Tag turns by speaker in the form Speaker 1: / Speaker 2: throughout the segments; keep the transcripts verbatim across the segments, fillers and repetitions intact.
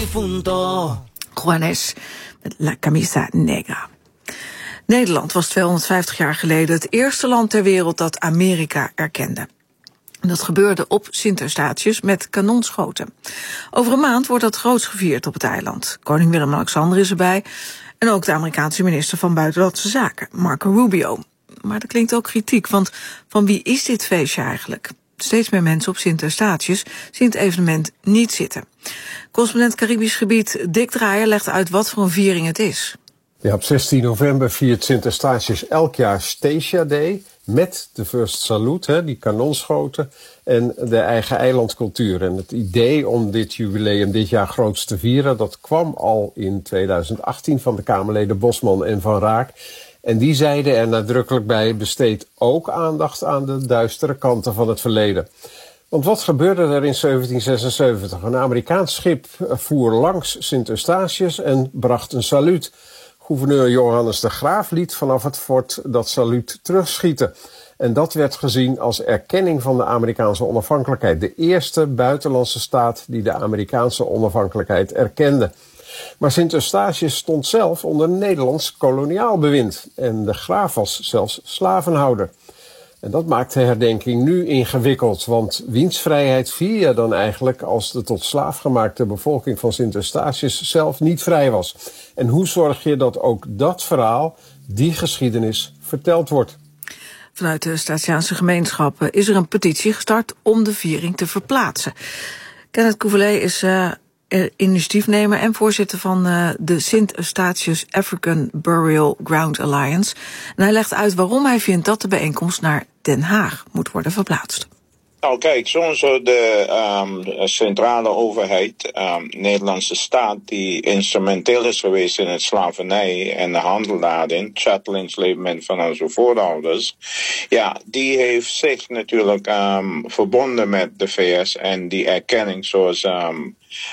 Speaker 1: difunto.
Speaker 2: Juanes met La Camisa Negra. Nederland was tweehonderdvijftig jaar geleden het eerste land ter wereld dat Amerika erkende. En dat gebeurde op Sint Eustatius met kanonschoten. Over een maand wordt dat groots gevierd op het eiland. Koning Willem-Alexander is erbij. En ook de Amerikaanse minister van Buitenlandse Zaken, Marco Rubio. Maar er klinkt ook kritiek, want van wie is dit feestje eigenlijk? Steeds meer mensen op Sint Eustatius zien het evenement niet zitten. Correspondent Caribisch Gebied Dick Draaier legt uit wat voor een viering het is.
Speaker 3: Ja, op zestien november viert Sint Eustatius elk jaar Statia Day met de First Salute, hè, die kanonschoten, en de eigen eilandcultuur. En het idee om dit jubileum dit jaar groots te vieren, dat kwam al in tweeduizend achttien van de Kamerleden Bosman en Van Raak. En die zeiden er nadrukkelijk bij, besteed ook aandacht aan de duistere kanten van het verleden. Want wat gebeurde er in zeventien zesenzeventig? Een Amerikaans schip voer langs Sint Eustatius en bracht een saluut. Gouverneur Johannes de Graaf liet vanaf het fort dat saluut terugschieten. En dat werd gezien als erkenning van de Amerikaanse onafhankelijkheid. De eerste buitenlandse staat die de Amerikaanse onafhankelijkheid erkende. Maar Sint Eustatius stond zelf onder Nederlands koloniaal bewind. En de Graaf was zelfs slavenhouder. En dat maakt de herdenking nu ingewikkeld, want wiens vrijheid vier je dan eigenlijk als de tot slaaf gemaakte bevolking van Sint Eustatius zelf niet vrij was? En hoe zorg je dat ook dat verhaal, die geschiedenis, verteld wordt?
Speaker 2: Vanuit de Statiaanse gemeenschappen is er een petitie gestart om de viering te verplaatsen. Kenneth Couvelet is uh, initiatiefnemer en voorzitter van uh, de Sint Eustatius African Burial Ground Alliance. En hij legt uit waarom hij vindt dat de bijeenkomst naar Den Haag moet worden verplaatst.
Speaker 4: Nou kijk, zoals de um, centrale overheid, um, Nederlandse staat, die instrumenteel is geweest in het slavernij en de handel daarin, chattel-enslavement van onze voorouders, ja, die heeft zich natuurlijk um, verbonden met de V S en die erkenning zoals um,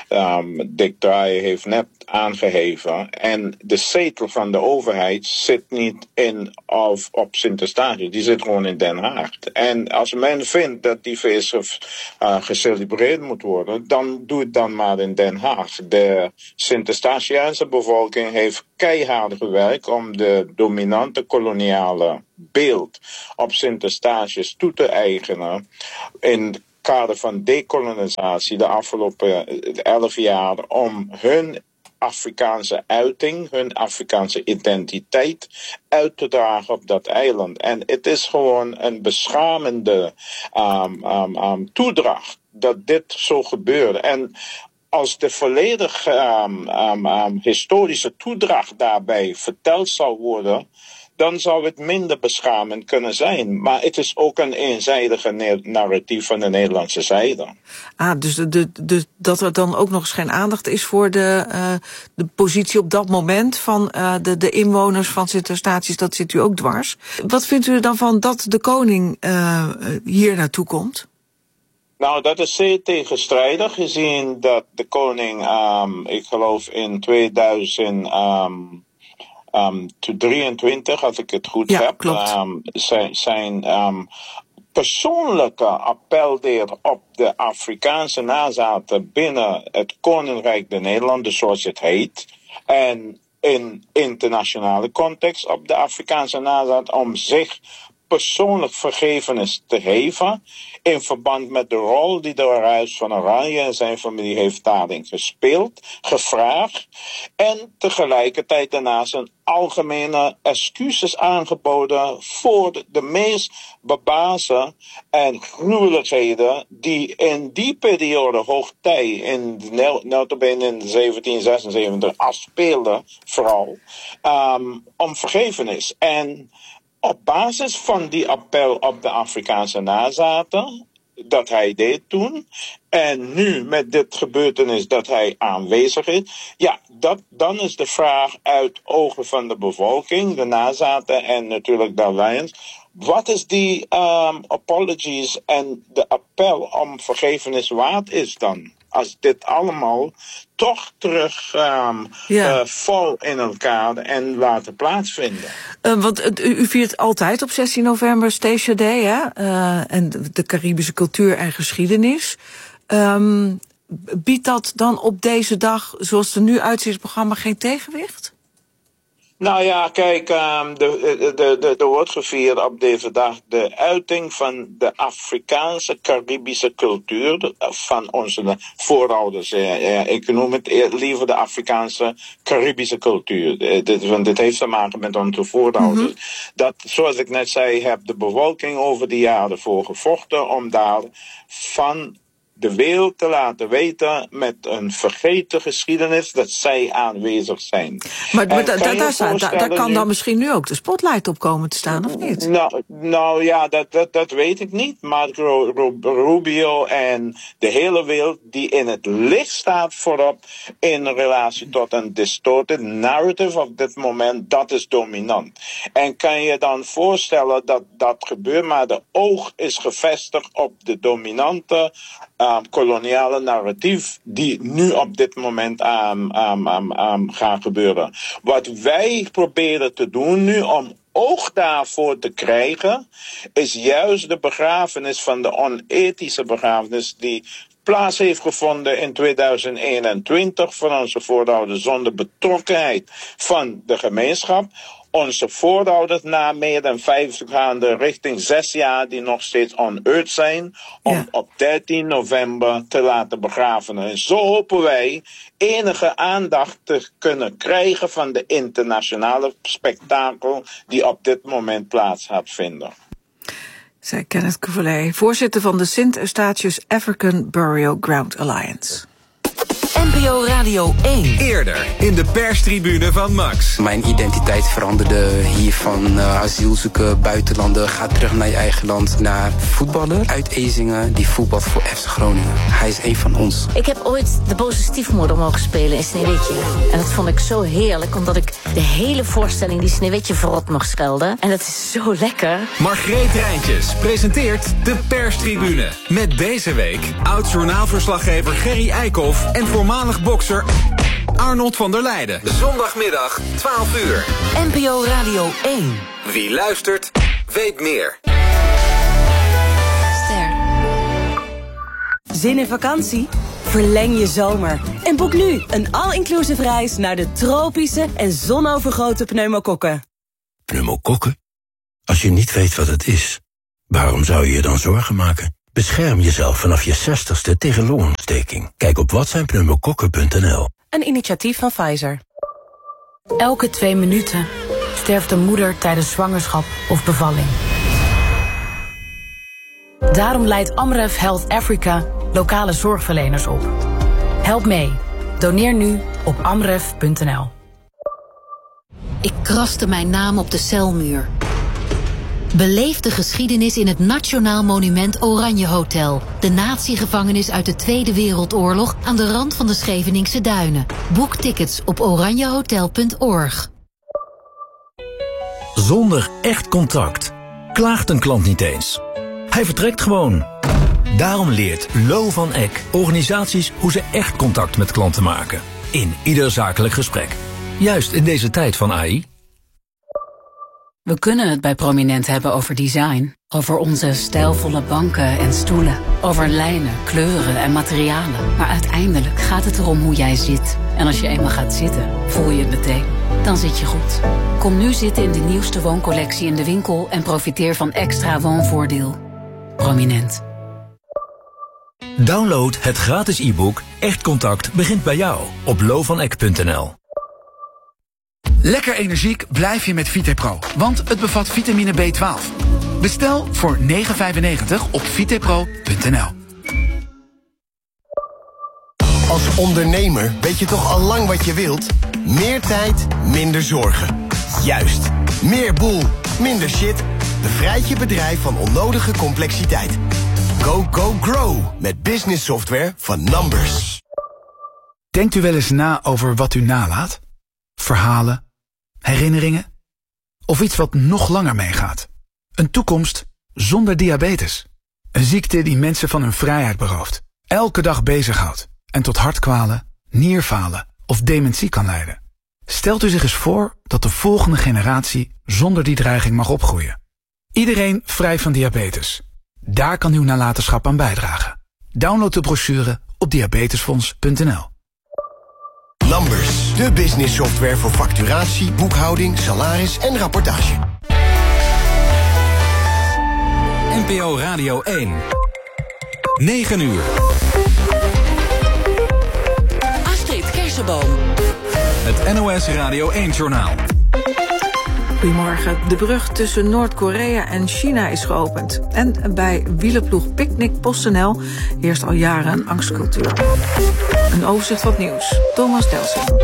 Speaker 4: um, Dick Draaier heeft net aangegeven. En de zetel van de overheid zit niet in of op Sint Eustatius, die zit gewoon in Den Haag. En als men vindt dat die feest uh, gecelebreerd moet worden, dan doe het dan maar in Den Haag. De Sint Eustatiaanse bevolking heeft keihard gewerkt om de dominante koloniale beeld op Sint Eustatius toe te eigenen in kader van dekolonisatie de afgelopen elf jaar om hun Afrikaanse uiting, hun Afrikaanse identiteit uit te dragen op dat eiland. En het is gewoon een beschamende um, um, um, toedracht dat dit zo gebeurt. En als de volledige um, um, um, historische toedracht daarbij verteld zou worden, dan zou het minder beschamend kunnen zijn. Maar het is ook een eenzijdige narratief van de Nederlandse zijde.
Speaker 2: Ah, dus de, de, de, dat er dan ook nog eens geen aandacht is voor de, uh, de positie op dat moment van uh, de, de inwoners van Sint Eustatius, dat zit u ook dwars. Wat vindt u er dan van dat de koning uh, hier naartoe komt?
Speaker 4: Nou, dat is zeer tegenstrijdig, gezien dat de koning, um, ik geloof in tweeduizend drieëntwintig, als ik het goed
Speaker 2: ja,
Speaker 4: heb,
Speaker 2: klopt.
Speaker 4: Um, zijn, zijn um, persoonlijke appel deed op de Afrikaanse nazaten binnen het Koninkrijk der Nederlanden, zoals het heet. En in internationale context op de Afrikaanse nazaten om zich persoonlijk vergevenis te geven in verband met de rol die de Huis van Oranje en zijn familie heeft daarin gespeeld, gevraagd en tegelijkertijd daarnaast een algemene excuses aangeboden voor de, de meest barbaarse en gruwelijkheden die in die periode hoogtij in notabene in zeventien zesenzeventig afspeelden, vooral um, om vergevenis. En op basis van die appel op de Afrikaanse nazaten, dat hij deed toen, en nu met dit gebeurtenis dat hij aanwezig is, ja, dat, dan is de vraag uit ogen van de bevolking, de nazaten en natuurlijk de Alliance, wat is die um, apologies en de appel om vergevenis waard is dan? Als dit allemaal toch terug um, ja. uh, vol in elkaar en laten plaatsvinden.
Speaker 2: Uh, want uh, u viert altijd op zestien november Statia Day, hè? Uh, en de Caribische cultuur en geschiedenis. Um, biedt dat dan op deze dag, zoals het er nu uitziet, het programma geen tegenwicht?
Speaker 4: Nou ja, kijk, um, de, de, de, er wordt gevierd op deze dag de uiting van de Afrikaanse, Caribische cultuur van onze voorouders. Ja, ik noem het liever de Afrikaanse, Caribische cultuur. Dit, want dit heeft te maken met onze voorouders. Mm-hmm. Dat, zoals ik net zei, heeft de bevolking over de jaren voor gevochten om daar van de wereld te laten weten met een vergeten geschiedenis dat zij aanwezig zijn. Maar, maar da, da,
Speaker 2: da, da, da, daar kan dan misschien nu ook de spotlight op komen te staan, of niet?
Speaker 4: Nou, nou ja, dat, dat, dat weet ik niet. Marco Rubio en de hele wereld die in het licht staat voorop in relatie tot een distorted narrative op dit moment, dat is dominant. En kan je dan voorstellen dat dat gebeurt, maar de oog is gevestigd op de dominante Um, koloniale narratief die nu op dit moment um, um, um, um, gaat gebeuren. Wat wij proberen te doen nu om oog daarvoor te krijgen, is juist de begrafenis van de onethische begrafenis die plaats heeft gevonden in tweeduizend eenentwintig van onze voorouders zonder betrokkenheid van de gemeenschap. Onze voorouders na meer dan vijftig jaar richting zes jaar die nog steeds on earth zijn, om ja. op dertien november te laten begraven. En zo hopen wij enige aandacht te kunnen krijgen van de internationale spektakel die op dit moment plaats gaat vinden.
Speaker 2: Zei Kenneth Couvelet, voorzitter van de Sint-Eustatius African Burial Ground Alliance.
Speaker 1: N P O Radio één.
Speaker 5: Eerder in de perstribune van Max.
Speaker 6: Mijn identiteit veranderde hier van uh, asielzoeker, buitenlander. Ga terug naar je eigen land. Naar voetballer uit Ezinge die voetbalt voor F C Groningen. Hij is een van ons.
Speaker 1: Ik heb ooit de boze stiefmoeder mogen spelen in Sneeuwwitje. En dat vond ik zo heerlijk, omdat ik de hele voorstelling die Sneeuwwitje verrot mag schelden. En dat is zo lekker.
Speaker 5: Margreet Rijntjes presenteert de perstribune. Met deze week oud-journaalverslaggever Gerry Eikhoff en voormalig bokser Arnold van der Leijden. Zondagmiddag, twaalf uur.
Speaker 1: N P O Radio één.
Speaker 5: Wie luistert, weet meer.
Speaker 1: Ster.
Speaker 7: Zin in vakantie? Verleng je zomer. En boek nu een all-inclusive reis naar de tropische en zonovergoten pneumokokken.
Speaker 8: Pneumokokken? Als je niet weet wat het is, waarom zou je je dan zorgen maken? Bescherm jezelf vanaf je zestigste tegen longontsteking. Kijk op wat zijn pneumokokken punt n l.
Speaker 7: Een initiatief van Pfizer.
Speaker 9: Elke twee minuten sterft een moeder tijdens zwangerschap of bevalling. Daarom leidt Amref Health Africa lokale zorgverleners op. Help mee. Doneer nu op amref punt n l.
Speaker 10: Ik kraste mijn naam op de celmuur. Beleef de geschiedenis in het Nationaal Monument Oranje Hotel. De natiegevangenis uit de Tweede Wereldoorlog aan de rand van de Scheveningse Duinen. Boek tickets op oranjehotel punt org.
Speaker 11: Zonder echt contact klaagt een klant niet eens. Hij vertrekt gewoon. Daarom leert Lo van Eck organisaties hoe ze echt contact met klanten maken. In ieder zakelijk gesprek. Juist in deze tijd van A I.
Speaker 9: We kunnen het bij Prominent hebben over design. Over onze stijlvolle banken en stoelen. Over lijnen, kleuren en materialen. Maar uiteindelijk gaat het erom hoe jij zit. En als je eenmaal gaat zitten, voel je het meteen. Dan zit je goed. Kom nu zitten in de nieuwste wooncollectie in de winkel en profiteer van extra woonvoordeel. Prominent.
Speaker 11: Download het gratis e-book Echt Contact begint bij jou op lo van eck punt n l.
Speaker 12: Lekker energiek blijf je met VitePro, want het bevat vitamine B twaalf. Bestel voor negen vijfennegentig op vitepro punt n l.
Speaker 13: Als ondernemer weet je toch al lang wat je wilt? Meer tijd, minder zorgen. Juist. Meer boel, minder shit. Bevrijd je bedrijf van onnodige complexiteit. Go, go, grow met business software van Numbers.
Speaker 12: Denkt u wel eens na over wat u nalaat? Verhalen? Herinneringen? Of iets wat nog langer meegaat? Een toekomst zonder diabetes. Een ziekte die mensen van hun vrijheid berooft. Elke dag bezighoudt. En tot hartkwalen, nierfalen of dementie kan leiden. Stelt u zich eens voor dat de volgende generatie zonder die dreiging mag opgroeien. Iedereen vrij van diabetes. Daar kan uw nalatenschap aan bijdragen. Download de brochure op diabetesfonds punt n l.
Speaker 13: Numbers, de business software voor facturatie, boekhouding, salaris en rapportage.
Speaker 5: N P O Radio één. negen uur.
Speaker 7: Astrid Kersenboom.
Speaker 5: Het N O S Radio één-journaal.
Speaker 2: Goedemorgen. De brug tussen Noord-Korea en China is geopend. En bij wielerploeg Picnic PostNL heerst al jaren een angstcultuur. Een overzicht van het nieuws. Thomas Delsing.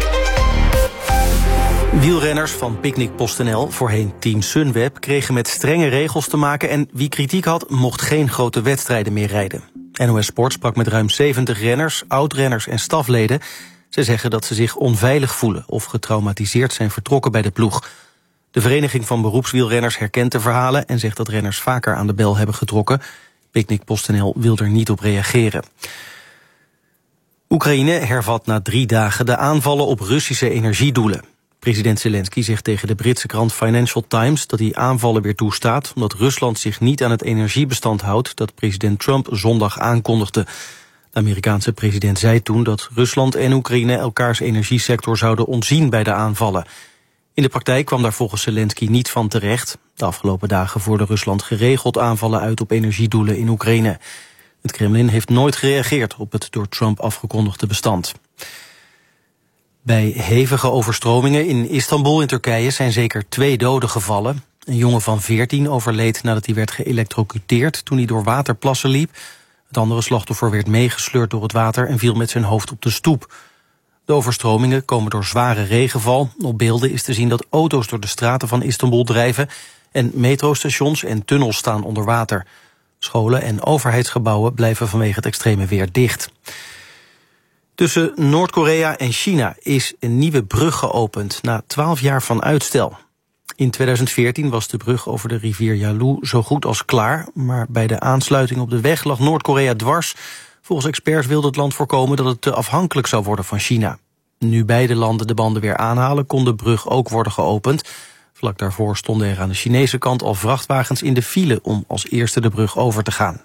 Speaker 14: Wielrenners van Picnic PostNL, voorheen Team Sunweb, kregen met strenge regels te maken en wie kritiek had, mocht geen grote wedstrijden meer rijden. N O S Sport sprak met ruim zeventig renners, oud-renners en stafleden. Ze zeggen dat ze zich onveilig voelen of getraumatiseerd zijn vertrokken bij de ploeg. De Vereniging van Beroepswielrenners herkent de verhalen en zegt dat renners vaker aan de bel hebben getrokken. Picnic PostNL wil er niet op reageren. Oekraïne hervat na drie dagen de aanvallen op Russische energiedoelen. President Zelensky zegt tegen de Britse krant Financial Times dat hij aanvallen weer toestaat, omdat Rusland zich niet aan het energiebestand houdt dat president Trump zondag aankondigde. De Amerikaanse president zei toen dat Rusland en Oekraïne elkaars energiesector zouden ontzien bij de aanvallen. In de praktijk kwam daar volgens Zelensky niet van terecht. De afgelopen dagen voerde Rusland geregeld aanvallen uit op energiedoelen in Oekraïne. Het Kremlin heeft nooit gereageerd op het door Trump afgekondigde bestand. Bij hevige overstromingen in Istanbul in Turkije zijn zeker twee doden gevallen. Een jongen van veertien overleed nadat hij werd geëlektrocuteerd toen hij door waterplassen liep. Het andere slachtoffer werd meegesleurd door het water en viel met zijn hoofd op de stoep. De overstromingen komen door zware regenval. Op beelden is te zien dat auto's door de straten van Istanbul drijven en metrostations en tunnels staan onder water. Scholen en overheidsgebouwen blijven vanwege het extreme weer dicht. Tussen Noord-Korea en China is een nieuwe brug geopend na twaalf jaar van uitstel. In tweeduizend veertien was de brug over de rivier Yalu zo goed als klaar, maar bij de aansluiting op de weg lag Noord-Korea dwars. Volgens experts wilde het land voorkomen dat het te afhankelijk zou worden van China. Nu beide landen de banden weer aanhalen, kon de brug ook worden geopend. Vlak daarvoor stonden er aan de Chinese kant al vrachtwagens in de file om als eerste de brug over te gaan.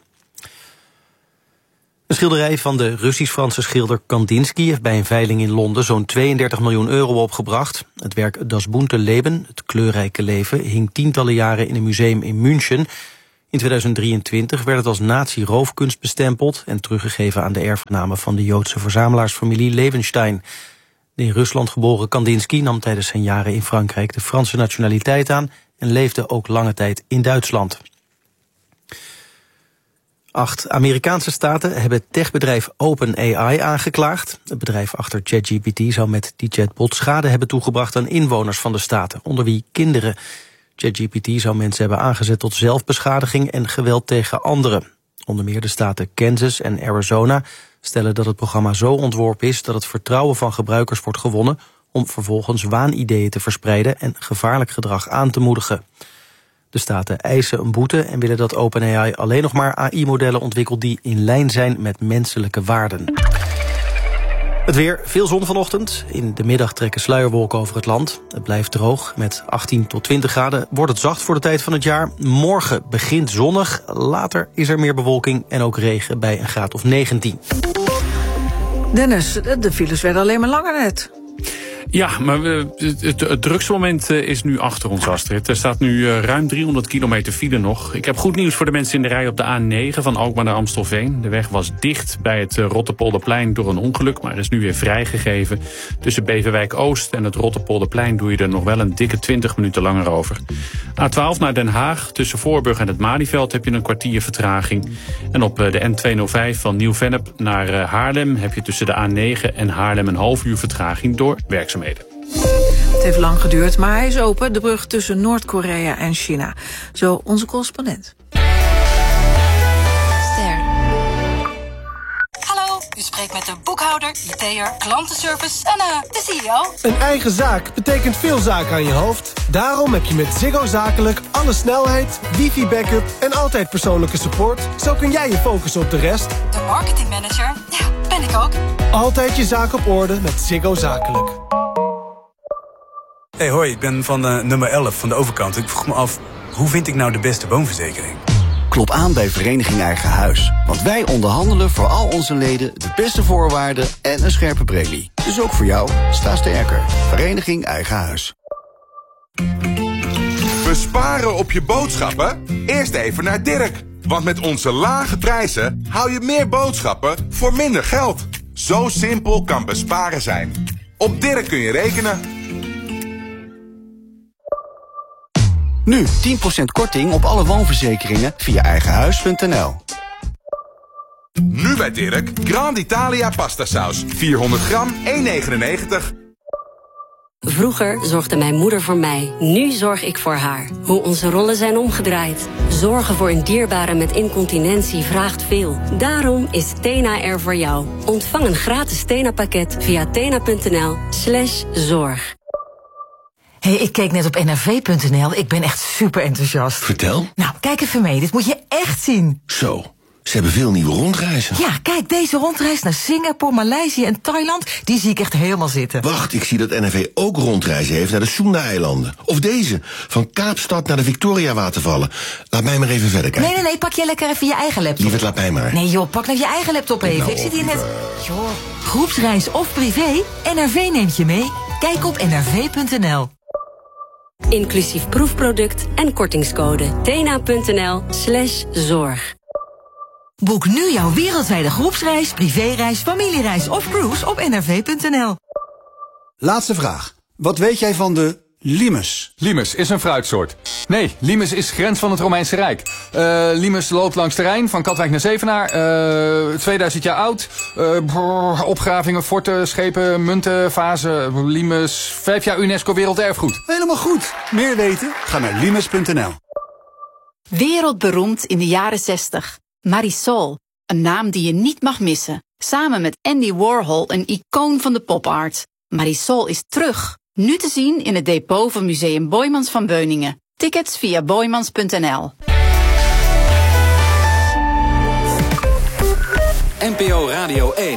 Speaker 14: Een schilderij van de Russisch-Franse schilder Kandinsky heeft bij een veiling in Londen zo'n tweeëndertig miljoen euro opgebracht. Het werk Das bunte Leben, het kleurrijke leven, hing tientallen jaren in een museum in München. In tweeduizend drieëntwintig werd het als nazi-roofkunst bestempeld en teruggegeven aan de erfgenamen van de Joodse verzamelaarsfamilie Levenstein. De in Rusland geboren Kandinsky nam tijdens zijn jaren in Frankrijk de Franse nationaliteit aan en leefde ook lange tijd in Duitsland. Acht Amerikaanse staten hebben techbedrijf OpenAI aangeklaagd. Het bedrijf achter ChatGPT zou met die chatbot schade hebben toegebracht aan inwoners van de staten, onder wie kinderen. ChatGPT zou mensen hebben aangezet tot zelfbeschadiging en geweld tegen anderen. Onder meer de staten Kansas en Arizona stellen dat het programma zo ontworpen is dat het vertrouwen van gebruikers wordt gewonnen om vervolgens waanideeën te verspreiden en gevaarlijk gedrag aan te moedigen. De staten eisen een boete en willen dat OpenAI alleen nog maar A I-modellen ontwikkelt die in lijn zijn met menselijke waarden. Het weer, veel zon vanochtend. In de middag trekken sluierwolken over het land. Het blijft droog. Met achttien tot twintig graden wordt het zacht voor de tijd van het jaar. Morgen begint zonnig. Later is er meer bewolking en ook regen bij een graad of negentien.
Speaker 2: Dennis, de files werden alleen maar langer net.
Speaker 15: Ja, maar we, het, het drukste moment is nu achter ons, Astrid. Er staat nu ruim driehonderd kilometer file nog. Ik heb goed nieuws voor de mensen in de rij op de A negen van Alkmaar naar Amstelveen. De weg was dicht bij het Rotterpolderplein door een ongeluk, maar is nu weer vrijgegeven. Tussen Beverwijk Oost en het Rotterpolderplein doe je er nog wel een dikke twintig minuten langer over. A twaalf naar Den Haag, tussen Voorburg en het Malieveld heb je een kwartier vertraging. En op de N tweehonderdvijf van Nieuw-Vennep naar Haarlem heb je tussen de A negen en Haarlem een half uur vertraging door werkzaamheden.
Speaker 2: Het heeft lang geduurd, maar hij is open, de brug tussen Noord-Korea en China. Zo onze correspondent.
Speaker 16: Ster. Hallo, u spreekt met de boekhouder, I T'er, klantenservice en uh, de C E O.
Speaker 17: Een eigen zaak betekent veel zaken aan je hoofd. Daarom heb je met Ziggo Zakelijk alle snelheid, wifi-backup en altijd persoonlijke support. Zo kun jij je focussen op de rest.
Speaker 16: De marketingmanager, ja, ben ik ook.
Speaker 17: Altijd je zaak op orde met Ziggo Zakelijk.
Speaker 18: Hey, hoi, ik ben van uh, nummer elf van de overkant. Ik vroeg me af, hoe vind ik nou de beste woonverzekering? Klop aan bij Vereniging Eigen Huis. Want wij onderhandelen voor al onze leden de beste voorwaarden en een scherpe premie. Dus ook voor jou, sta sterker. Vereniging Eigen Huis.
Speaker 19: Besparen op je boodschappen? Eerst even naar Dirk. Want met onze lage prijzen hou je meer boodschappen voor minder geld. Zo simpel kan besparen zijn. Op Dirk kun je rekenen.
Speaker 18: Nu tien procent korting op alle woonverzekeringen via eigenhuis punt n l.
Speaker 19: Nu bij Dirk, Grand Italia pastasaus. vierhonderd gram, één negenennegentig.
Speaker 20: Vroeger zorgde mijn moeder voor mij. Nu zorg ik voor haar. Hoe onze rollen zijn omgedraaid. Zorgen voor een dierbare met incontinentie vraagt veel. Daarom is Tena er voor jou. Ontvang een gratis Tena-pakket via tena.nl slash zorg.
Speaker 21: Hé, hey, ik keek net op N R V punt n l. Ik ben echt super enthousiast.
Speaker 8: Vertel.
Speaker 21: Nou, kijk even mee. Dit moet je echt zien.
Speaker 8: Zo, ze hebben veel nieuwe rondreizen.
Speaker 21: Ja, kijk, deze rondreis naar Singapore, Maleisië en Thailand, die zie ik echt helemaal zitten.
Speaker 8: Wacht, ik zie dat N R V ook rondreizen heeft naar de Sunda-eilanden. Of deze, van Kaapstad naar de Victoria-watervallen. Laat mij maar even verder kijken.
Speaker 21: Nee, nee, nee, pak jij lekker even je eigen laptop.
Speaker 8: Lieverd, laat mij maar.
Speaker 21: Nee joh, pak nou je eigen laptop even. Nou, ik zit hier net... Joh, groepsreis of privé, N R V neemt je mee. Kijk op N R V punt n l.
Speaker 20: Inclusief proefproduct en kortingscode tena.nl slash zorg.
Speaker 21: Boek nu jouw wereldwijde groepsreis, privéreis, familiereis of cruise op N R V punt n l.
Speaker 22: Laatste vraag. Wat weet jij van de limes?
Speaker 23: Limes is een fruitsoort. Nee, limes is grens van het Romeinse Rijk. Uh, limes loopt langs de Rijn, van Katwijk naar Zevenaar. Uh, tweeduizend jaar oud. Uh, brrr, opgravingen, forten, schepen, munten, vazen. Limes, vijf jaar UNESCO Werelderfgoed.
Speaker 22: Helemaal goed. Meer weten? Ga naar limes punt n l.
Speaker 24: Wereldberoemd in de jaren zestig. Marisol, een naam die je niet mag missen. Samen met Andy Warhol, een icoon van de popart. Marisol is terug. Nu te zien in het depot van Museum Boijmans van Beuningen. Tickets via boijmans punt n l.
Speaker 5: N P O Radio één.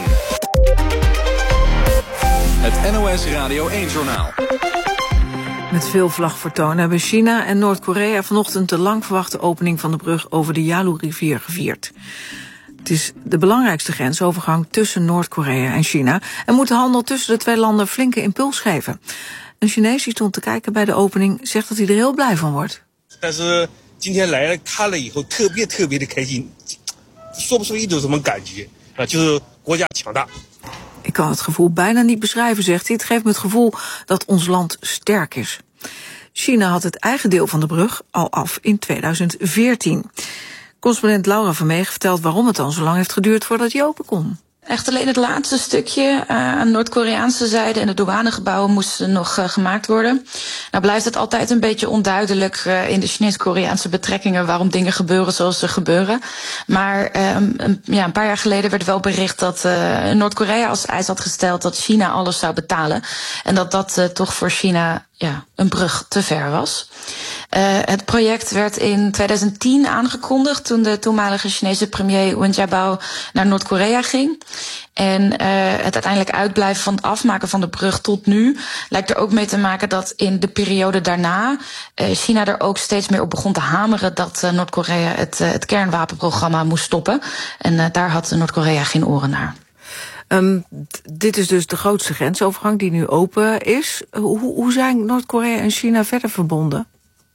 Speaker 5: Het N O S Radio één-journaal.
Speaker 2: Met veel vlagvertoon hebben China en Noord-Korea vanochtend de lang verwachte opening van de brug over de Yalu-rivier gevierd. Het is de belangrijkste grensovergang tussen Noord-Korea en China en moet de handel tussen de twee landen flinke impuls geven. Een Chinees die stond te kijken bij de opening zegt dat hij er heel blij van wordt. Ik kan het gevoel bijna niet beschrijven, zegt hij. Het geeft me het gevoel dat ons land sterk is. China had het eigen deel van de brug al af in tweeduizend veertien. Correspondent Laura Vermegen vertelt waarom het dan zo lang heeft geduurd voordat hij open kon.
Speaker 25: Echt alleen het laatste stukje uh, aan Noord-Koreaanse zijde en de douanegebouwen moesten nog uh, gemaakt worden. Nou blijft het altijd een beetje onduidelijk uh, in de Chinees-Koreaanse betrekkingen waarom dingen gebeuren zoals ze gebeuren. Maar uh, een, ja, een paar jaar geleden werd wel bericht dat uh, Noord-Korea als eis had gesteld dat China alles zou betalen. En dat dat uh, toch voor China ja, een brug te ver was. Uh, het project werd in tweeduizend tien aangekondigd toen de toenmalige Chinese premier Wen Jiabao naar Noord-Korea ging. En uh, het uiteindelijk uitblijven van het afmaken van de brug tot nu lijkt er ook mee te maken dat in de periode daarna uh, China er ook steeds meer op begon te hameren dat uh, Noord-Korea het, uh, het kernwapenprogramma moest stoppen. En uh, daar had Noord-Korea geen oren naar.
Speaker 2: Um, dit is dus de grootste grensovergang die nu open is. Hoe, hoe zijn Noord-Korea en China verder verbonden?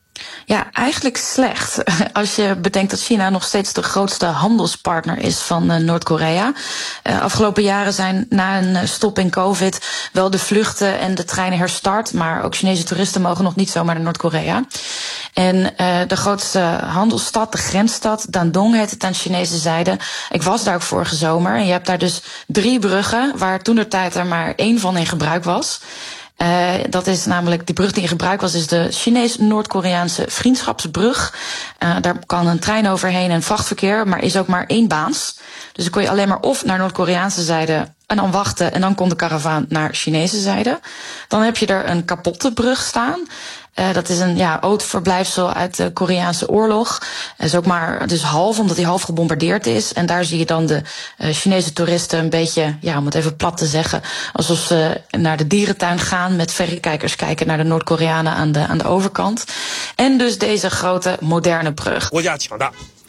Speaker 25: Ja, eigenlijk slecht. Als je bedenkt dat China nog steeds de grootste handelspartner is van uh, Noord-Korea. Uh, afgelopen jaren zijn na een stop in COVID wel de vluchten en de treinen herstart. Maar ook Chinese toeristen mogen nog niet zomaar naar Noord-Korea. En uh, de grootste handelsstad, de grensstad, Dandong heet het aan de Chinese zijde. Ik was daar ook vorige zomer en je hebt daar dus drie bruggen waar toentertijd er maar één van in gebruik was. Uh, dat is namelijk, die brug die in gebruik was, is de Chinees-Noord-Koreaanse vriendschapsbrug. Uh, daar kan een trein overheen en vrachtverkeer, maar is ook maar één baans. Dus dan kon je alleen maar of naar Noord-Koreaanse zijde en dan wachten en dan kon de karavaan naar Chinese zijde. Dan heb je er een kapotte brug staan. Uh, dat is een ja, oud verblijfsel uit de Koreaanse oorlog. Het is ook maar dus half, omdat die half gebombardeerd is. En daar zie je dan de uh, Chinese toeristen een beetje, ja, om het even plat te zeggen, alsof ze naar de dierentuin gaan met verrekijkers kijken naar de Noord-Koreanen aan de, aan de overkant. En dus deze grote moderne brug.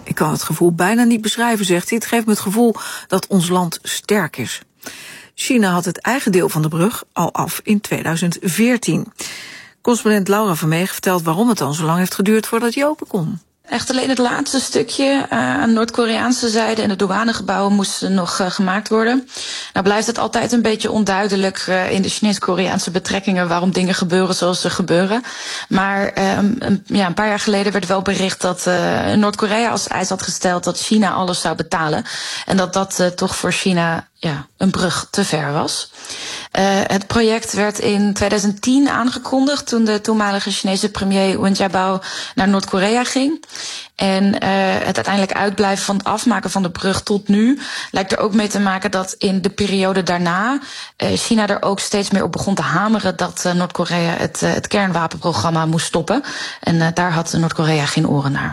Speaker 2: Ik kan het gevoel bijna niet beschrijven, zegt hij. Het geeft me het gevoel dat ons land sterk is. China had het eigen deel van de brug al af in tweeduizend veertien. Correspondent Laura Vermegen vertelt waarom het dan zo lang heeft geduurd voordat hij open kon.
Speaker 25: Echt alleen het laatste stukje uh, aan Noord-Koreaanse zijde en de douanegebouwen moesten nog uh, gemaakt worden. Nou blijft het altijd een beetje onduidelijk uh, in de Chinees-Koreaanse betrekkingen waarom dingen gebeuren zoals ze gebeuren. Maar uh, een, ja, een paar jaar geleden werd wel bericht dat uh, Noord-Korea als eis had gesteld dat China alles zou betalen. En dat dat uh, toch voor China ja, een brug te ver was. Uh, het project werd in tweeduizend tien aangekondigd toen de toenmalige Chinese premier Wen Jiabao naar Noord-Korea ging. En uh, het uiteindelijk uitblijven van het afmaken van de brug tot nu lijkt er ook mee te maken dat in de periode daarna uh, China er ook steeds meer op begon te hameren dat uh, Noord-Korea het, uh, het kernwapenprogramma moest stoppen. En uh, daar had Noord-Korea geen oren naar.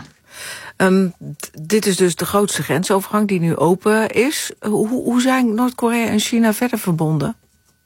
Speaker 2: Um, dit is dus de grootste grensovergang die nu open is. Hoe, hoe zijn Noord-Korea en China verder verbonden?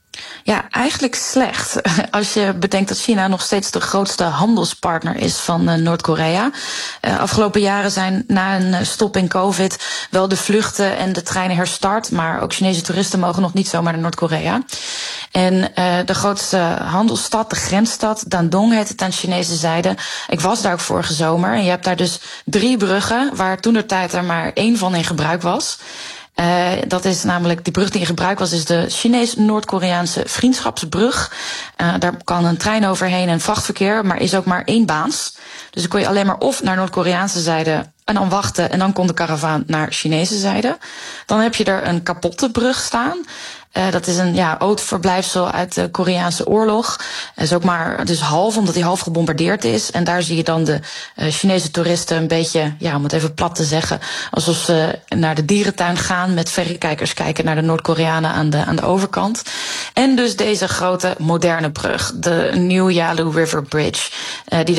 Speaker 25: Ja, eigenlijk slecht. Als je bedenkt dat China nog steeds de grootste handelspartner is van uh, Noord-Korea. Uh, afgelopen jaren zijn na een stop in COVID wel de vluchten en de treinen herstart. Maar ook Chinese toeristen mogen nog niet zomaar naar Noord-Korea. En uh, de grootste handelsstad, de grensstad, Dandong heet het aan de Chinese zijde. Ik was daar ook vorige zomer en je hebt daar dus drie bruggen waar toentertijd er maar één van in gebruik was. Uh, dat is namelijk, die brug die in gebruik was, is de Chinees-Noord-Koreaanse vriendschapsbrug. Uh, daar kan een trein overheen en vrachtverkeer, maar is ook maar één baans. Dus dan kon je alleen maar of naar Noord-Koreaanse zijde en dan wachten en dan kon de karavaan naar Chinese zijde. Dan heb je er een kapotte brug staan. Uh, dat is een ja, oud verblijfsel uit de Koreaanse oorlog. Het is ook maar dus half, omdat die half gebombardeerd is. En daar zie je dan de uh, Chinese toeristen een beetje, ja, om het even plat te zeggen, alsof ze naar de dierentuin gaan met verrekijkers kijken naar de Noord-Koreanen aan de, aan de overkant. En dus deze grote moderne brug, de New Yalu River Bridge, uh, die